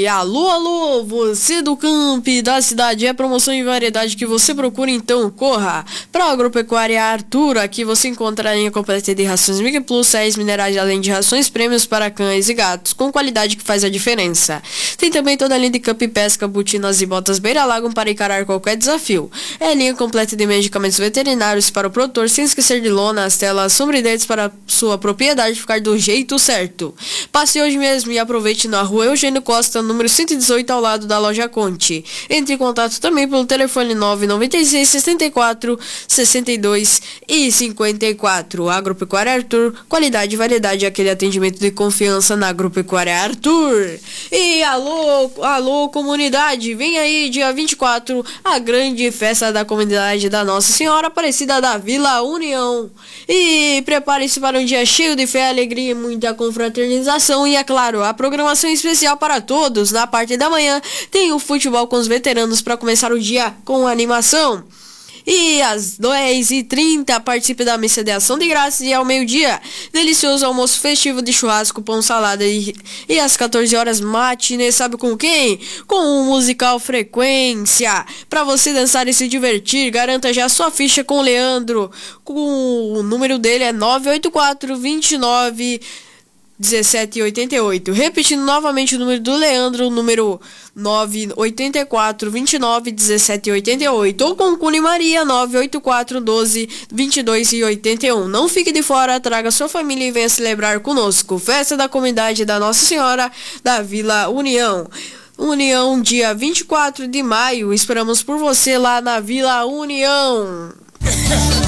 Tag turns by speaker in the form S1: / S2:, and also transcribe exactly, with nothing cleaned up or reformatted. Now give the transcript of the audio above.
S1: E alô, alô, você do camp da cidade, é promoção em variedade que você procura, então corra para a Agropecuária Arthur. Aqui você encontra a linha completa de rações Mig Plus, sais minerais, além de rações prêmios para cães e gatos, com qualidade que faz a diferença. Tem também toda a linha de camp e pesca, botinas e botas beira-lago para encarar qualquer desafio. É a linha completa de medicamentos veterinários para o produtor, sem esquecer de lona, as telas sombridentes para sua propriedade ficar do jeito certo. Passe hoje mesmo e aproveite na rua Eugênio Costa, número cento e dezoito, ao lado da loja Conte. Entre em contato também pelo telefone nove nove seis, sessenta e quatro, sessenta e dois e cinquenta e quatro. Agropecuária Arthur, qualidade e variedade, aquele atendimento de confiança na Agropecuária Arthur. E alô, alô comunidade, vem aí dia vinte e quatro, a grande festa da comunidade da Nossa Senhora Aparecida da Vila União. E prepare-se para um dia cheio de fé, alegria e muita confraternização. E é claro, a programação especial para todos. Na parte da manhã tem o futebol com os veteranos para começar o dia com animação. E às dez e trinta participe da missa de ação de graças, e ao meio-dia delicioso almoço festivo de churrasco, pão, salada, e, e às quatorze horas matinê, sabe com quem? Com o musical Frequência. Para você dançar e se divertir, garanta já sua ficha com o Leandro, com o número dele é nove oito quatro, dois nove, dezessete oitenta e oito. Repetindo novamente o número do Leandro, número nove oito quatro, dois nove, dezessete oitenta e oito, ou com Cune Maria, nove oito quatro, doze, vinte e dois e oitenta e um. Não fique de fora, traga sua família e venha celebrar conosco. Festa da comunidade da Nossa Senhora da Vila União. União, dia vinte e quatro de maio. Esperamos por você lá na Vila União.